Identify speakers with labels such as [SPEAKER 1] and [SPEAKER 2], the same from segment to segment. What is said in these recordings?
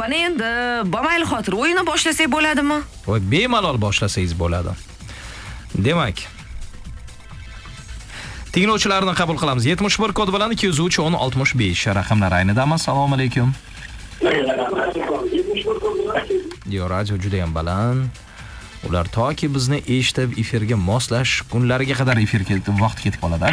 [SPEAKER 1] Qani endi bamayli xotir o'yinni boshlasak bo'ladimi?
[SPEAKER 2] Voy, bemalol boshlasangiz bo'ladi. Demak, tinglovchilarni qabul qilamiz. 71 kod bilan 203 10 65 raqamlar aynidami? Assalomu alaykum. Yo, radio juda ham baland. Ular toki bizni eshitib efirga moslash kunlariga qadar efirga vaqt ketib qoladi.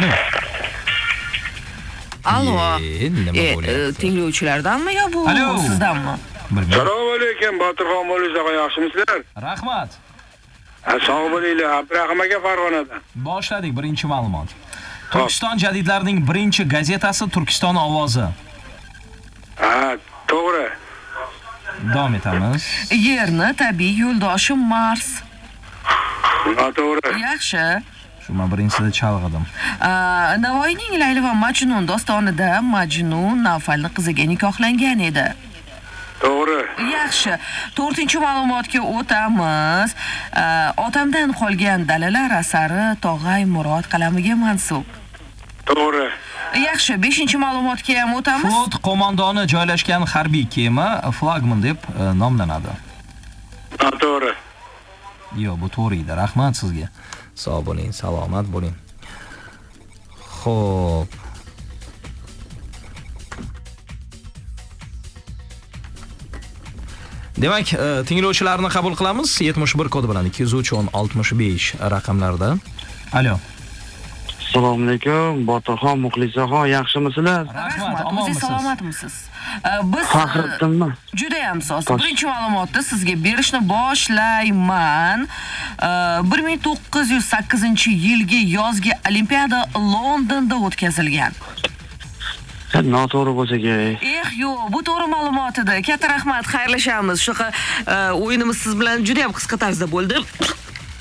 [SPEAKER 1] Allo.
[SPEAKER 2] Nima bo'lyapti?
[SPEAKER 1] Tinglovchilardanmi yo bu sizdanmi?
[SPEAKER 3] Assalomu alaykum, Botirxon bo'lsangiz, yaxshimisizlar?
[SPEAKER 2] Rahmat.
[SPEAKER 3] Assalomu alaykum, Abdurahim aka Farg'onadan.
[SPEAKER 2] Boshladik birinchi ma'lumot. Turkiston jadidlarining birinchi gazetasi Turkiston ovozi.
[SPEAKER 3] Ha, to'g'ri.
[SPEAKER 2] Davom etamiz.
[SPEAKER 1] Yerni tabiiy yo'ldoshi Mars.
[SPEAKER 3] To'g'ri.
[SPEAKER 1] Yaxshi.
[SPEAKER 2] Shu men birinchisida chalg'idim.
[SPEAKER 1] Navoiyning Layli va Majnun dostonida Majnun Navfalning qiziga nikohlangan edi.
[SPEAKER 3] To'g'ri.
[SPEAKER 1] Yaxshi. 4-ma'lumotga o'tamiz. Otamdan qolgan dalalar asari Tog'ay Murod qalamiga mansub.
[SPEAKER 3] To'g'ri.
[SPEAKER 1] Yaxshi, 5-ma'lumotga ham o'tamiz.
[SPEAKER 2] Flot qo'mondoni joylashgan harbiy kema flagman deb nomlanadi.
[SPEAKER 3] To'g'ri.
[SPEAKER 2] Yo'q, bu to'g'ri edi. Rahmat sizga. Sog' bo'ling, salomat bo'ling. Xo'p. Demak, tinglovchilarni qabul qilamiz. 71 kod bilan 203 10 65 raqamlarda. Alo.
[SPEAKER 4] Assalomu alaykum, Botirxon, Muxlisaxon, yaxshimisizlar?
[SPEAKER 1] Rahmat, o'zingiz salomatmisiz? Biz
[SPEAKER 4] Faxriddinmi?
[SPEAKER 1] Juda ham soz. Birinchi ma'lumotni sizga berishni boshlayman. 1908-yilgi yozgi Olimpiada Londonda o'tkazilgan.
[SPEAKER 4] Noto'g'ri bo'lsa kerak.
[SPEAKER 1] Yo'q, bu to'g'ri ma'lumot edi. Katta rahmat, xayrlashamiz. Shunaqa o'yinimiz siz bilan juda ham qisqa tarzda bo'ldi.